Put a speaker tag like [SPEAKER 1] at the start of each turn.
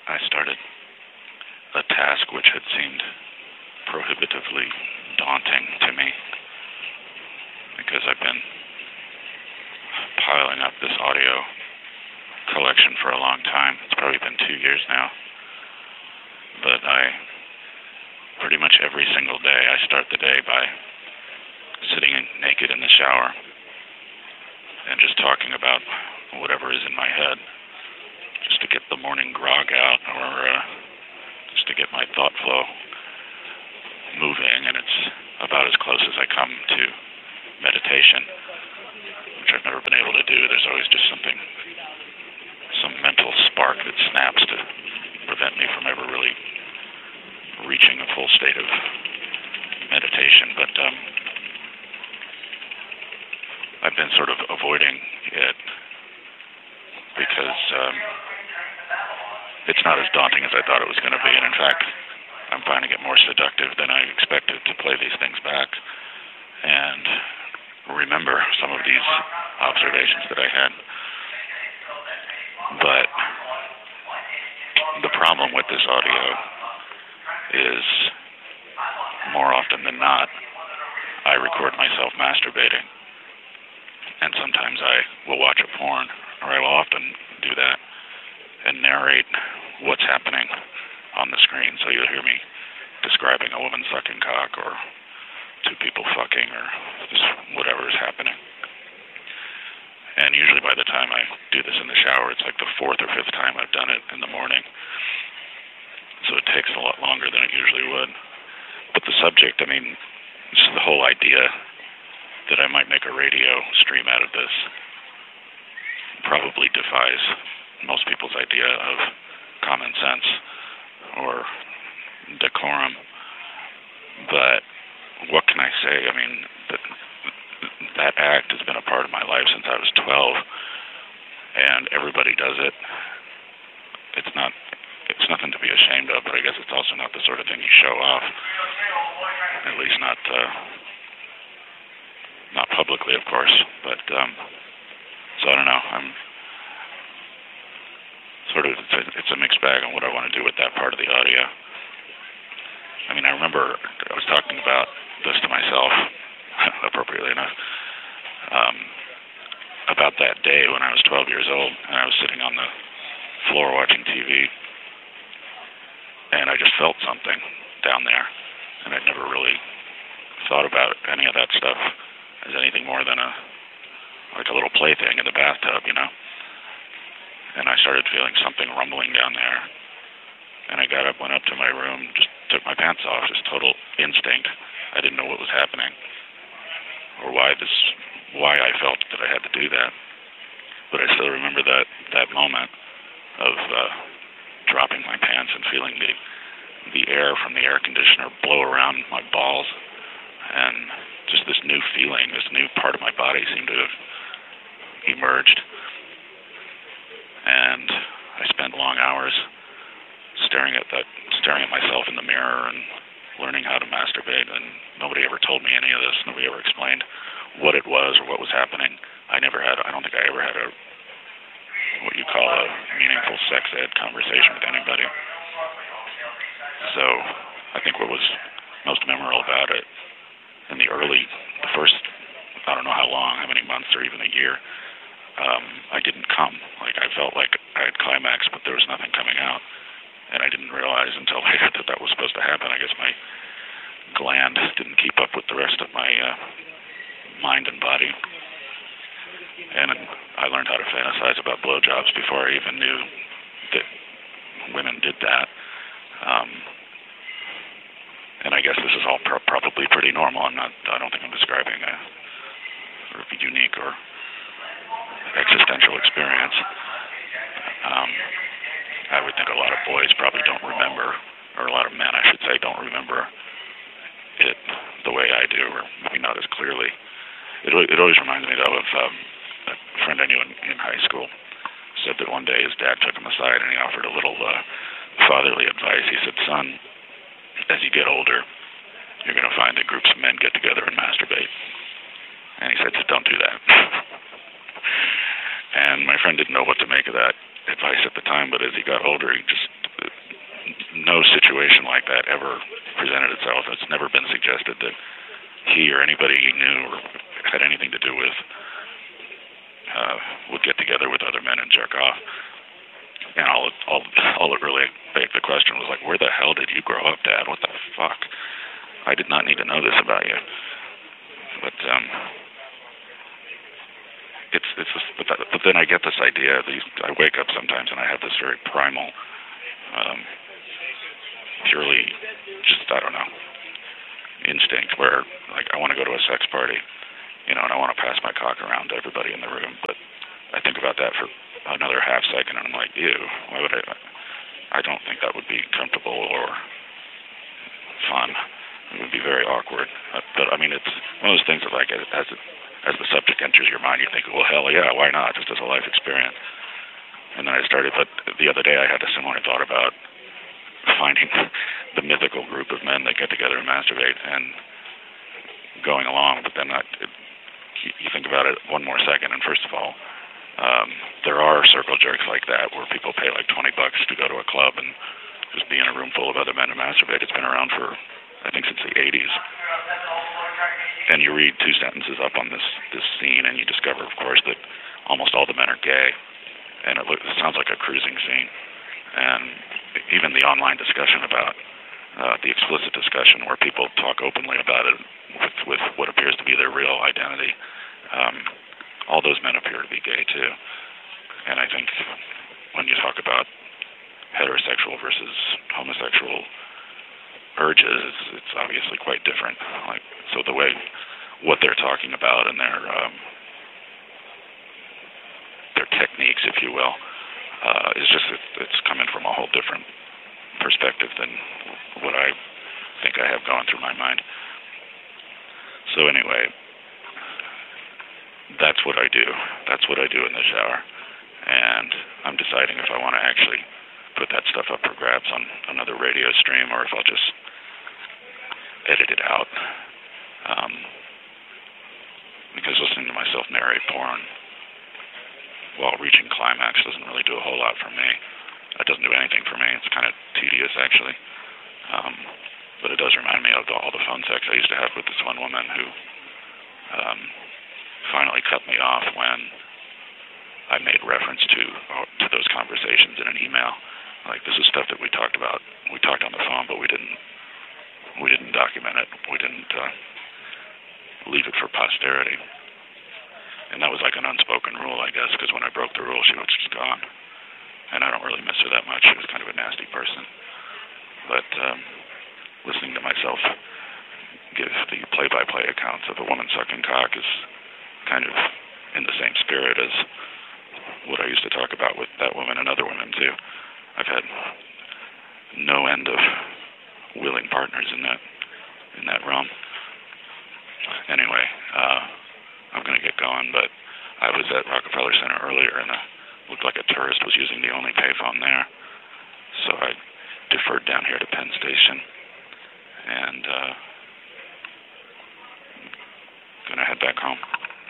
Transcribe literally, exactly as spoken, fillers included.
[SPEAKER 1] I started a task which had seemed prohibitively daunting to me because I've been piling up this audio collection for a long time. It's probably been two years now. But I, pretty much every single day, I start the day by sitting in, naked in the shower and just talking about whatever is in my head, just to get the morning grog out, or uh, just to get my thought flow moving. And it's about as close as I come to meditation, which I've never been able to do. There's always just something, some mental spark that snaps to prevent me from ever really reaching a full state of meditation. But um, I've been sort of avoiding it because um, it's not as daunting as I thought it was going to be. And in fact, I'm finding it more seductive than I expected to play these things back and remember some of these observations that I had. But the problem with this audio is, more often than not, I record myself masturbating. And sometimes I will watch a porn, or I will often do that, and narrate what's happening on the screen. So you'll hear me describing a woman sucking cock, or two people fucking, or just whatever is happening. And usually by the time I do this in the shower, it's like the fourth or fifth time I've done it in the morning. So it takes a lot longer than it usually would. But the subject, I mean, just the whole idea that I might make a radio stream out of this probably defies most people's idea of common sense or decorum. But what can I say? I mean, that, that act has been a part of my life since I was twelve, and everybody does it. It's not, it's nothing to be ashamed of, but I guess it's also not the sort of thing you show off, at least not uh, not publicly, of course. But um, so I don't know. I'm sort of, it's a, it's a mixed bag on what I want to do with that part of the audio. I mean, I remember I was talking about this to myself, appropriately enough, um, about that day when I was twelve years old, and I was sitting on the floor watching T V, and I just felt something down there, and I'd never really thought about any of that stuff as anything more than a, like a little plaything in the bathtub, you know? And I started feeling something rumbling down there, and I got up, went up to my room, just took my pants off, just total instinct. I didn't know what was happening, or why this, why I felt that I had to do that. But I still remember that, that moment of uh, dropping my pants and feeling the the air from the air conditioner blow around my balls, and just this new feeling, this new part of my body seemed to have emerged. And I spent long hours staring at that, staring at myself in the mirror and learning how to masturbate, and nobody ever told me any of this. Nobody ever explained what it was or what was happening. I never had, I don't think I ever had a, what you call a meaningful sex ed conversation with anybody. So I think what was most memorable about it in the early, the first, I don't know how long, how many months or even a year, um, I didn't come. Like, I felt like I had climaxed, but there was nothing coming out. And I didn't realize until later that that was supposed to happen. I guess my gland didn't keep up with the rest of my uh, mind and body. And I learned how to fantasize about blowjobs before I even knew that women did that. Um, and I guess this is all pro- probably pretty normal. I'm not, I don't think I'm describing a sort of unique or existential experience. Um, I would think a lot of boys probably don't remember, or a lot of men, I should say, don't remember it the way I do, or maybe not as clearly. It, it always reminds me, though, of um, a friend I knew in, in high school said that one day his dad took him aside and he offered a little uh, fatherly advice. He said, "Son, as you get older, you're going to find that groups of men get together and masturbate." And he said, "Don't do that." And my friend didn't know what to make of that advice at the time, but as he got older, he just no situation like that ever presented itself. It's never been suggested that he or anybody he knew or had anything to do with uh, would get together with other men and jerk off. And all it, all, all it really begged the question was like, where the hell did you grow up, Dad? What the fuck? I did not need to know this about you. But um, it's it's just, but, that, but then I get this idea. These I wake up sometimes and I have this very primal, um, purely just I don't know, instinct where like I want to go to a sex party, you know, and I want to pass my cock around to everybody in the room, but I think about that for another half second, and I'm like, ew, why would I? I don't think that would be comfortable or fun. It would be very awkward. But, but I mean, it's one of those things that, like, as as, it, as the subject enters your mind, you think, well, hell yeah, why not? Just as a life experience. And then I started, but the other day I had a similar thought about finding the mythical group of men that get together and masturbate and going along. But then I, it, you think about it one more second, and first of all, Um, there are circle jerks like that where people pay like twenty bucks to go to a club and just be in a room full of other men and masturbate. It's been around for, I think, since the eighties. And you read two sentences up on this, this scene and you discover, of course, that almost all the men are gay. And it, look, it sounds like a cruising scene. And even the online discussion about, uh, the explicit discussion where people talk openly about it with, with what appears to be their real identity, um, all those men appear to be gay too. And I think when you talk about heterosexual versus homosexual urges, it's, it's obviously quite different. Like, so the way, what they're talking about and their um, their techniques, if you will, uh, is just, it, it's coming from a whole different perspective than what I think I have going through my mind. So anyway, that's what I do. That's what I do in the shower. And I'm deciding if I want to actually put that stuff up for grabs on another radio stream or if I'll just edit it out. Um, because listening to myself narrate porn while reaching climax doesn't really do a whole lot for me. It doesn't do anything for me. It's kind of tedious, actually. Um, but it does remind me of the, all the phone sex I used to have with this one woman who um, finally cut me off when I made reference to uh, to those conversations in an email. Like, this is stuff that we talked about. We talked on the phone, but we didn't we didn't document it. We didn't uh, leave it for posterity. And that was like an unspoken rule, I guess, because when I broke the rule, she was just gone. And I don't really miss her that much. She was kind of a nasty person. But um, listening to myself give the play-by-play accounts of a woman sucking cock is kind of in the same spirit as what I used to talk about with that woman and other women too. I've had no end of willing partners in that in that realm. Anyway, uh, I'm going to get going, but I was at Rockefeller Center earlier and it looked like a tourist was using the only payphone there. So I deferred down here to Penn Station and uh, going to head back home.